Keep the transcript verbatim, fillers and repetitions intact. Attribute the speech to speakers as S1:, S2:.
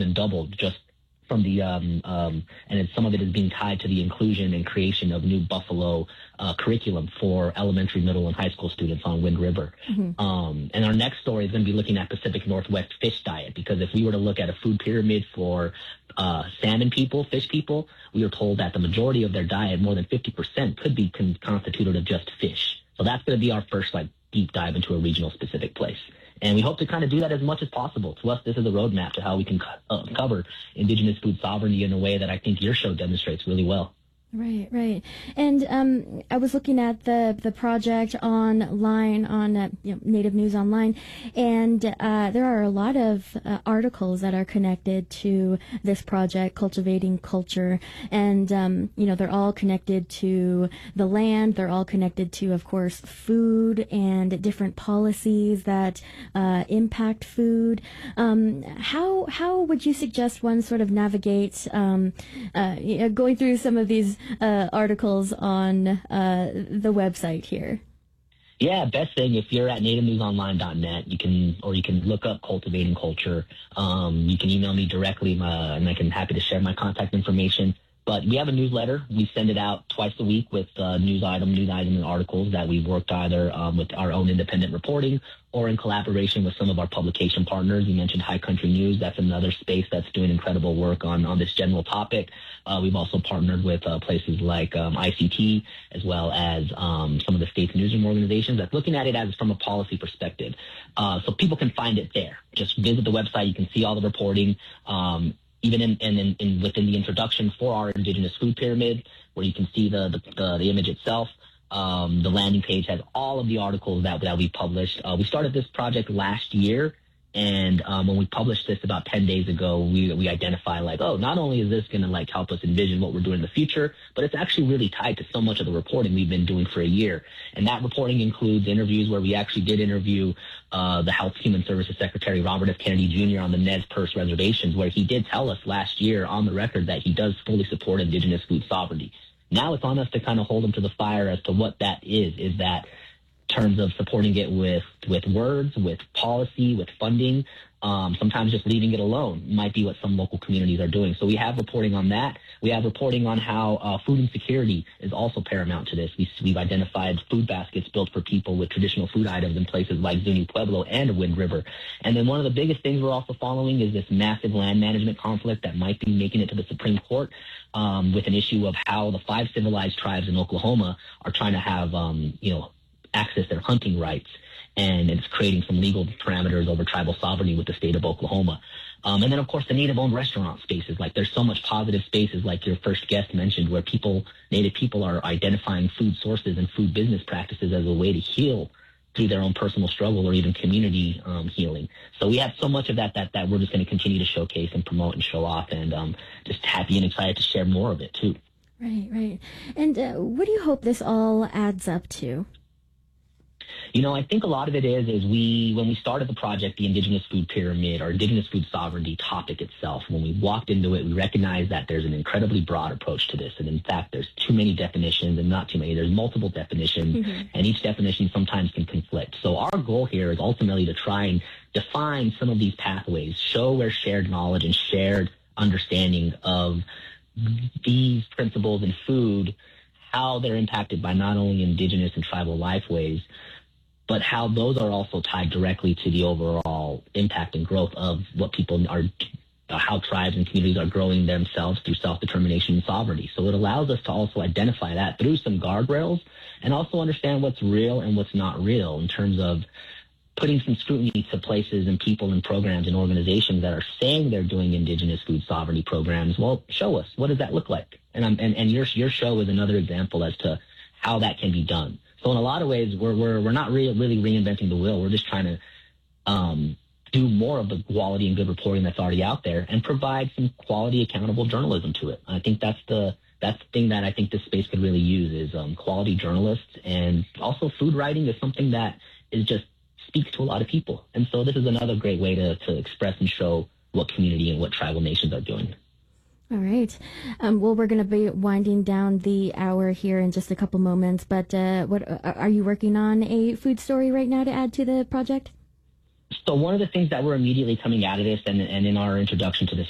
S1: than doubled just from the, um, um, and it's, some of it is being tied to the inclusion and creation of new Buffalo uh, curriculum for elementary, middle, and high school students on Wind River. Mm-hmm. Um, and our next story is going to be looking at Pacific Northwest fish diet, because if we were to look at a food pyramid for uh, salmon people, fish people, we were told that the majority of their diet, more than fifty percent, could be con- constituted of just fish. So that's going to be our first like deep dive into a regional specific place. And we hope to kind of do that as much as possible. To us, this is a roadmap to how we can co- uh, cover indigenous food sovereignty in a way that I think your show demonstrates really well.
S2: Right, right. And um, I was looking at the, the project online on uh, you know, Native News Online, and uh, there are a lot of uh, articles that are connected to this project, Cultivating Culture, and um, you know they're all connected to the land. They're all connected to, of course, food and different policies that uh, impact food. Um, how how would you suggest one sort of navigate um, uh, you know, going through some of these Uh, articles on uh, the website here?
S1: Yeah, best thing, if you're at native news online dot net, you can, or you can look up Cultivating Culture. Um, you can email me directly, uh, and I can happy to share my contact information. But we have a newsletter. We send it out twice a week with uh, news item, news item and articles that we've worked either um, with our own independent reporting or in collaboration with some of our publication partners. You mentioned High Country News. That's another space that's doing incredible work on, on this general topic. Uh, we've also partnered with uh, places like um, I C T, as well as um, some of the state's newsroom organizations that's looking at it as from a policy perspective. Uh, so people can find it there. Just visit the website. You can see all the reporting. Um, even in, in, in, in within the introduction for our indigenous food pyramid, where you can see the, the, the, the image itself. Um, the landing page has all of the articles that, that we published. Uh, we started this project last year, and um, when we published this about ten days ago, we we identified like, oh, not only is this going to like help us envision what we're doing in the future, but it's actually really tied to so much of the reporting we've been doing for a year. And that reporting includes interviews where we actually did interview uh, the Health Human Services Secretary, Robert F. Kennedy Junior, on the Nez Perce reservations, where he did tell us last year on the record that he does fully support indigenous food sovereignty. Now it's on us to kind of hold him to the fire as to what that is. Is that terms of supporting it with, with words, with policy, with funding, um, sometimes just leaving it alone might be what some local communities are doing. So we have reporting on that. We have reporting on how uh, food insecurity is also paramount to this. We, we've identified food baskets built for people with traditional food items in places like Zuni Pueblo and Wind River. And then one of the biggest things we're also following is this massive land management conflict that might be making it to the Supreme Court, um, with an issue of how the five civilized tribes in Oklahoma are trying to have, um, you know, access their hunting rights, and it's creating some legal parameters over tribal sovereignty with the state of Oklahoma. Um, and then, of course, the Native-owned restaurant spaces. Like, there's so much positive spaces, like your first guest mentioned, where people, Native people, are identifying food sources and food business practices as a way to heal through their own personal struggle or even community um, healing. So we have so much of that that, that we're just going to continue to showcase and promote and show off, and um, just happy and excited to share more of it, too.
S2: Right, right. And uh, what do you hope this all adds up to?
S1: You know, I think a lot of it is, is we, when we started the project, the Indigenous Food Pyramid, or Indigenous Food Sovereignty topic itself, when we walked into it, we recognized that there's an incredibly broad approach to this. And in fact, there's too many definitions, and not too many. There's multiple definitions, mm-hmm. and each definition sometimes can conflict. So our goal here is ultimately to try and define some of these pathways, show where shared knowledge and shared understanding of these principles in food, how they're impacted by not only indigenous and tribal lifeways, but how those are also tied directly to the overall impact and growth of what people are, how tribes and communities are growing themselves through self-determination and sovereignty. So it allows us to also identify that through some guardrails, and also understand what's real and what's not real in terms of putting some scrutiny to places and people and programs and organizations that are saying they're doing indigenous food sovereignty programs. Well, show us, what does that look like? And I'm, and, and your your show is another example as to how that can be done. So in a lot of ways, we're we're we're not re- really reinventing the wheel. We're just trying to um, do more of the quality and good reporting that's already out there, and provide some quality, accountable journalism to it. I think that's the that's the thing that I think this space could really use is um, quality journalists, and also food writing is something that is just speaks to a lot of people. And so this is another great way to to express and show what community and what tribal nations are doing.
S2: All right. Um, well, we're going to be winding down the hour here in just a couple moments, but uh, what are you working on a food story right now to add to the project?
S1: So one of the things that we're immediately coming out of this, and, and in our introduction to this